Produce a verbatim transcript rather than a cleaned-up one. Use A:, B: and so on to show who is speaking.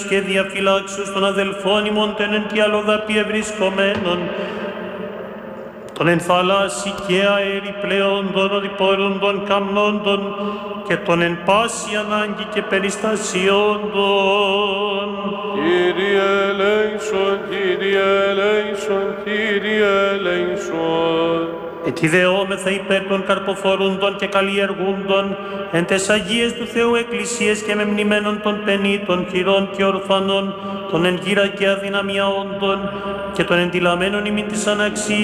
A: και διαφυλάξους των αδελφών ημών των εν τη αλλοδαπή ευρισκομένων, των εν θαλάσσι και αέρι πλέοντων, οδηπορούντων καμνόντων και των εν πάση ανάγκη και περιστασιόντων.
B: Κύριε ελέησον, Κύριε ελέησον, Κύριε ελέησον.
A: Ετιδεόμεθα υπέρ των καρποφορούντων και καλλιεργούντων εν τες Αγίες του Θεού Εκκλησίες και μεμνημένων των πενήτων, χειρών και ορφανών, των εν γύρα και αδυναμιαόντων και των εντυλαμένων ημίν της αναξής